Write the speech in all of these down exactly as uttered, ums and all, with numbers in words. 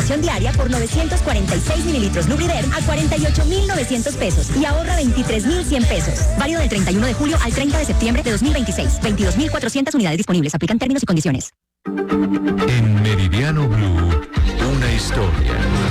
alimentación diaria por novecientos cuarenta y seis mililitros Lubriderm a cuarenta y ocho mil novecientos pesos y ahorra veintitrés mil cien pesos. Válido del treinta y uno de julio al treinta de septiembre de dos mil veintiséis. veintidós mil cuatrocientas unidades disponibles. Aplican términos y condiciones. En Meridiano Blue, una historia.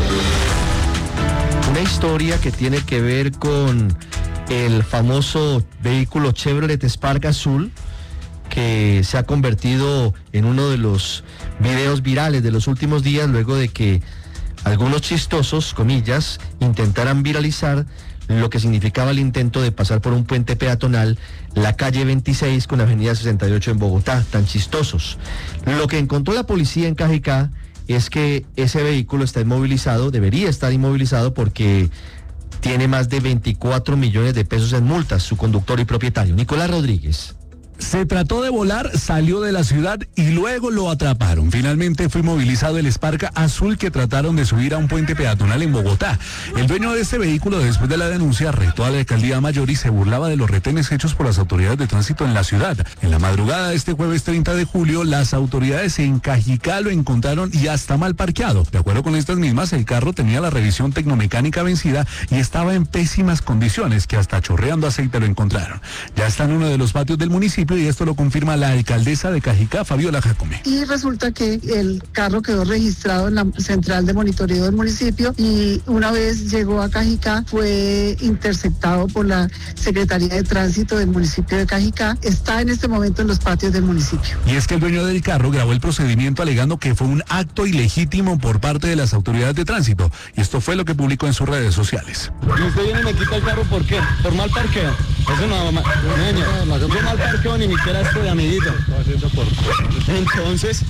Una historia que tiene que ver con el famoso vehículo Chevrolet Spark azul, que se ha convertido en uno de los videos virales de los últimos días, luego de que algunos chistosos, comillas, intentaran viralizar lo que significaba el intento de pasar por un puente peatonal, la calle veintiséis con la avenida sesenta y ocho en Bogotá, tan chistosos. Lo que encontró la policía en Cajicá es que ese vehículo está inmovilizado, debería estar inmovilizado porque tiene más de veinticuatro millones de pesos en multas, su conductor y propietario, Nicolás Rodríguez. Se trató de volar, salió de la ciudad y luego lo atraparon. Finalmente fue movilizado el Spark azul que trataron de subir a un puente peatonal en Bogotá. El dueño de este vehículo, después de la denuncia, retó a la alcaldía mayor y se burlaba de los retenes hechos por las autoridades de tránsito en la ciudad. En la madrugada de este jueves treinta de julio, las autoridades en Cajicá lo encontraron y hasta mal parqueado. De acuerdo con estas mismas, el carro tenía la revisión tecnomecánica vencida y estaba en pésimas condiciones, que hasta chorreando aceite lo encontraron. Ya está en uno de los patios del municipio y esto lo confirma la alcaldesa de Cajicá, Fabiola Jacome. Y resulta que el carro quedó registrado en la central de monitoreo del municipio y una vez llegó a Cajicá fue interceptado por la Secretaría de Tránsito del municipio de Cajicá. Está en este momento en los patios del municipio. Y es que el dueño del carro grabó el procedimiento alegando que fue un acto ilegítimo por parte de las autoridades de tránsito. Y esto fue lo que publicó en sus redes sociales. ¿Y usted viene y me quita el carro por qué? ¿Por mal parqueo? Eso no, ma- niño, yo mal parqueo ni siquiera estoy, amiguito. Entonces,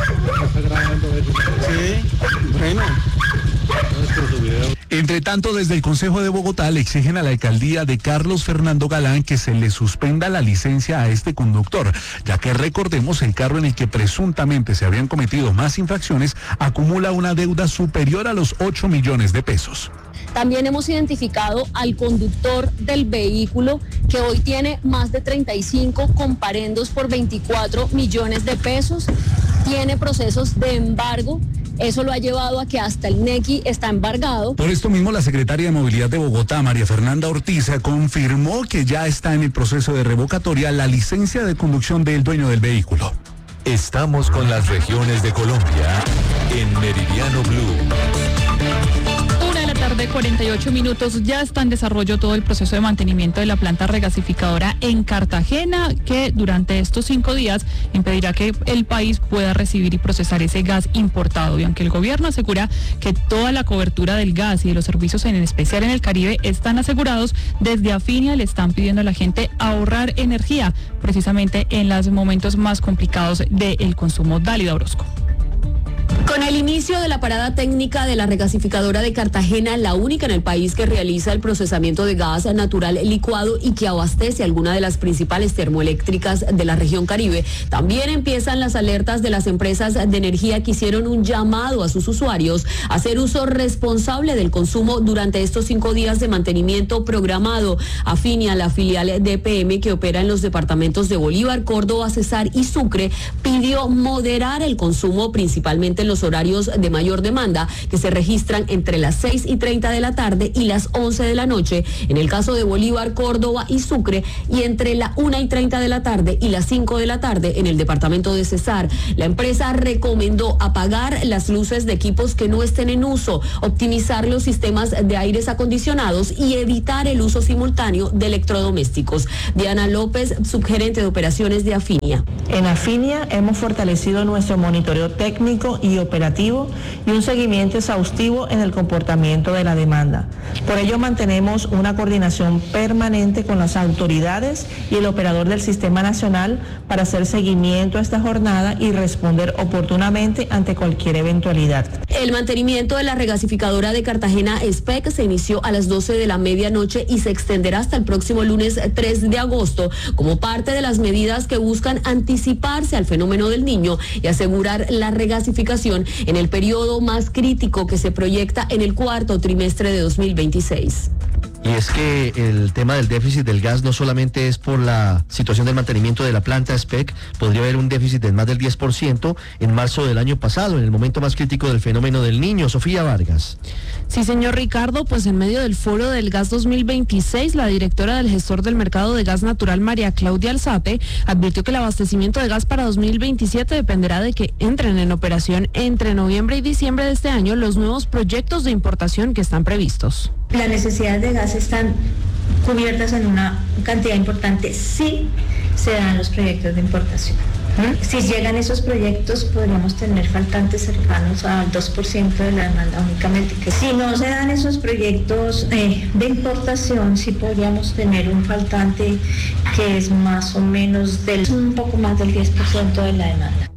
sí, bueno. Entre tanto, desde el Consejo de Bogotá le exigen a la alcaldía de Carlos Fernando Galán que se le suspenda la licencia a este conductor, ya que recordemos el carro en el que presuntamente se habían cometido más infracciones acumula una deuda superior a los ocho millones de pesos. También hemos identificado al conductor del vehículo, que hoy tiene más de treinta y cinco comparendos por veinticuatro millones de pesos. Tiene procesos de embargo. Eso lo ha llevado a que hasta el NECI está embargado. Por esto mismo, la secretaria de Movilidad de Bogotá, María Fernanda Ortiz, confirmó que ya está en el proceso de revocatoria la licencia de conducción del dueño del vehículo. Estamos con las regiones de Colombia en Meridiano Blue. De cuarenta y ocho minutos, ya está en desarrollo todo el proceso de mantenimiento de la planta regasificadora en Cartagena, que durante estos cinco días impedirá que el país pueda recibir y procesar ese gas importado. Y aunque el gobierno asegura que toda la cobertura del gas y de los servicios, en especial en el Caribe, están asegurados, desde Afinia le están pidiendo a la gente ahorrar energía, precisamente en los momentos más complicados del consumo. Dálida Orozco. Con el inicio de la parada técnica de la regasificadora de Cartagena, la única en el país que realiza el procesamiento de gas natural licuado y que abastece alguna de las principales termoeléctricas de la región Caribe, también empiezan las alertas de las empresas de energía que hicieron un llamado a sus usuarios a hacer uso responsable del consumo durante estos cinco días de mantenimiento programado. Afinia, la filial de E P M que opera en los departamentos de Bolívar, Córdoba, Cesar y Sucre, pidió moderar el consumo, principalmente en los horarios de mayor demanda, que se registran entre las seis y treinta de la tarde y las once de la noche, en el caso de Bolívar, Córdoba y Sucre, y entre la una y treinta de la tarde y las cinco de la tarde en el departamento de Cesar. La empresa recomendó apagar las luces de equipos que no estén en uso, optimizar los sistemas de aires acondicionados y evitar el uso simultáneo de electrodomésticos. Diana López, subgerente de operaciones de Afinia. En Afinia hemos fortalecido nuestro monitoreo técnico y operativo y un seguimiento exhaustivo en el comportamiento de la demanda. Por ello mantenemos una coordinación permanente con las autoridades y el operador del Sistema Nacional para hacer seguimiento a esta jornada y responder oportunamente ante cualquier eventualidad. El mantenimiento de la regasificadora de Cartagena S P E C se inició a las doce de la medianoche y se extenderá hasta el próximo lunes tres de agosto como parte de las medidas que buscan anticiparse al fenómeno del Niño y asegurar la regasificación en el periodo más crítico que se proyecta en el cuarto trimestre de dos mil veintiséis. Y es que el tema del déficit del gas no solamente es por la situación del mantenimiento de la planta S P E C, podría haber un déficit de más del diez por ciento en marzo del año pasado, en el momento más crítico del fenómeno del Niño. Sofía Vargas. Sí, señor Ricardo, pues en medio del Foro del Gas dos mil veintiséis, la directora del gestor del mercado de gas natural, María Claudia Alzate, advirtió que el abastecimiento de gas para dos mil veintisiete dependerá de que entren en operación entre noviembre y diciembre de este año los nuevos proyectos de importación que están previstos. Las necesidades de gas están cubiertas en una cantidad importante si se dan los proyectos de importación. ¿Mm? Si llegan esos proyectos, podríamos tener faltantes cercanos al dos por ciento de la demanda únicamente. Que si no se dan esos proyectos eh, de importación, sí podríamos tener un faltante que es más o menos del un poco más del diez por ciento de la demanda.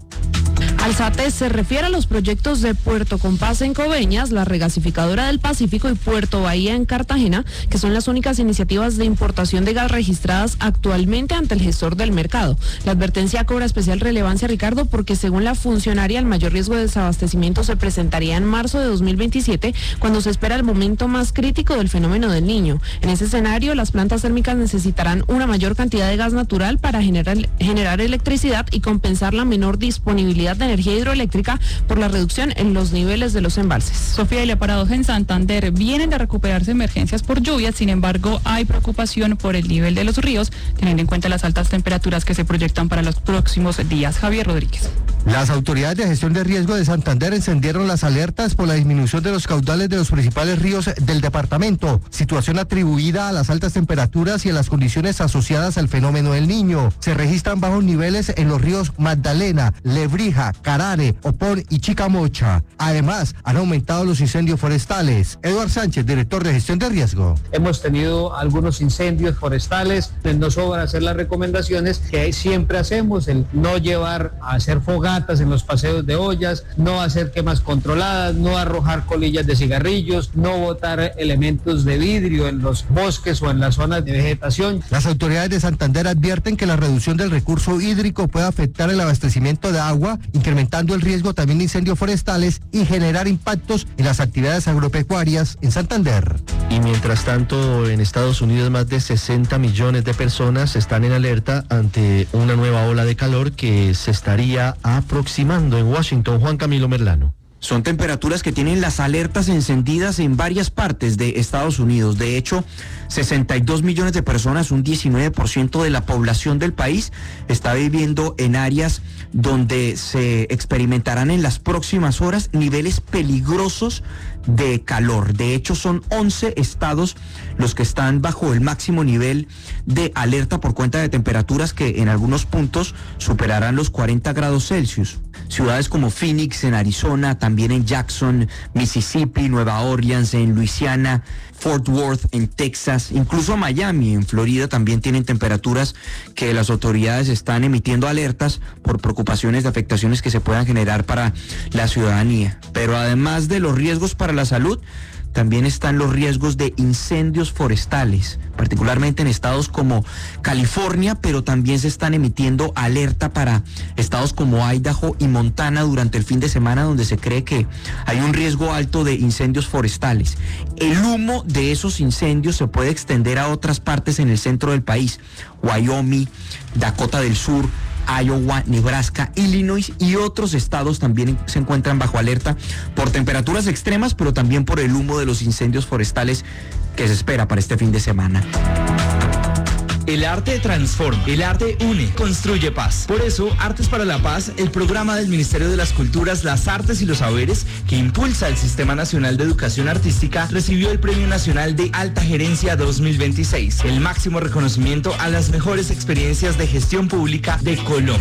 Alzate se refiere a los proyectos de Puerto Compás en Coveñas, la regasificadora del Pacífico y Puerto Bahía en Cartagena, que son las únicas iniciativas de importación de gas registradas actualmente ante el gestor del mercado. La advertencia cobra especial relevancia, Ricardo, porque según la funcionaria, el mayor riesgo de desabastecimiento se presentaría en marzo de dos mil veintisiete, cuando se espera el momento más crítico del fenómeno del Niño. En ese escenario, las plantas térmicas necesitarán una mayor cantidad de gas natural para generar, generar electricidad y compensar la menor disponibilidad de energía hidroeléctrica por la reducción en los niveles de los embalses. Sofía, y la paradoja en Santander, vienen de recuperarse emergencias por lluvias, sin embargo hay preocupación por el nivel de los ríos, teniendo en cuenta las altas temperaturas que se proyectan para los próximos días. Javier Rodríguez. Las autoridades de gestión de riesgo de Santander encendieron las alertas por la disminución de los caudales de los principales ríos del departamento, situación atribuida a las altas temperaturas y a las condiciones asociadas al fenómeno del Niño. Se registran bajos niveles en los ríos Magdalena, Lebrija, Carare, Opón y Chicamocha. Además, han aumentado los incendios forestales. Eduardo Sánchez, director de gestión de riesgo. Hemos tenido algunos incendios forestales, no sobra hacer las recomendaciones que siempre hacemos, el no llevar a hacer fogatas en los paseos de ollas, no hacer quemas controladas, no arrojar colillas de cigarrillos, no botar elementos de vidrio en los bosques o en las zonas de vegetación. Las autoridades de Santander advierten que la reducción del recurso hídrico puede afectar el abastecimiento de agua, incrementando el riesgo también de incendios forestales y generar impactos en las actividades agropecuarias en Santander. Y mientras tanto, en Estados Unidos más de sesenta millones de personas están en alerta ante una nueva ola de calor que se estaría aproximando en Washington. Juan Camilo Merlano. Son temperaturas que tienen las alertas encendidas en varias partes de Estados Unidos. De hecho, sesenta y dos millones de personas, un diecinueve por ciento de la población del país, está viviendo en áreas donde se experimentarán en las próximas horas niveles peligrosos de calor. De hecho, son once estados los que están bajo el máximo nivel de alerta por cuenta de temperaturas que en algunos puntos superarán los cuarenta grados Celsius. Ciudades como Phoenix en Arizona, también en Jackson, Mississippi, Nueva Orleans, en Luisiana, Fort Worth en Texas, incluso Miami en Florida también tienen temperaturas que las autoridades están emitiendo alertas por preocupaciones de afectaciones que se puedan generar para la ciudadanía. Pero además de los riesgos para la salud, también están los riesgos de incendios forestales, particularmente en estados como California, pero también se están emitiendo alerta para estados como Idaho y Montana durante el fin de semana, donde se cree que hay un riesgo alto de incendios forestales. El humo de esos incendios se puede extender a otras partes en el centro del país, Wyoming, Dakota del Sur, Iowa, Nebraska, Illinois y otros estados también se encuentran bajo alerta por temperaturas extremas, pero también por el humo de los incendios forestales que se espera para este fin de semana. El arte transforma, el arte une, construye paz. Por eso, Artes para la Paz, el programa del Ministerio de las Culturas, las Artes y los Saberes, que impulsa el Sistema Nacional de Educación Artística, recibió el Premio Nacional de Alta Gerencia dos mil veintiséis, el máximo reconocimiento a las mejores experiencias de gestión pública de Colombia.